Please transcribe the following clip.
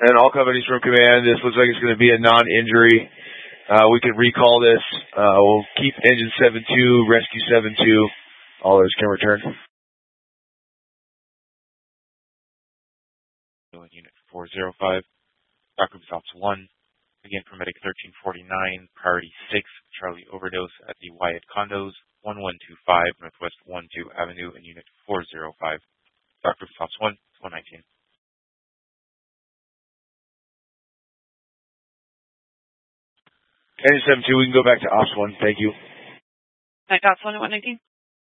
And all companies from command, this looks like it's going to be a non-injury. We can recall this. We'll keep engine 7-2, rescue 7-2. All those can return. Unit 405, Dock Group stops 1. Again, paramedic 1349, priority 6, Charlie overdose at the Wyatt Condos, 1125 Northwest 12 Avenue, and Unit 405. Dock Group stops 1, 119. Engine 7-2, we can go back to Ops 1. Thank you. Ops 1 at 119.